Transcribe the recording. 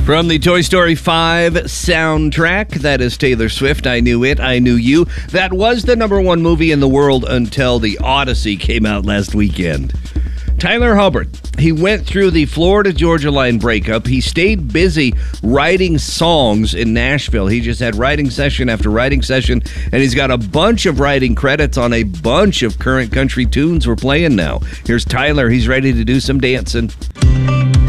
From the Toy Story 5 soundtrack, that is Taylor Swift, I Knew It, I Knew You. That was the number one movie in the world until the Odyssey came out last weekend. Tyler Hubbard, he went through the Florida-Georgia line breakup. He stayed busy writing songs in Nashville. He just had writing session after writing session, and he's got a bunch of writing credits on a bunch of current country tunes we're playing now. Here's Tyler. He's ready to do some dancing.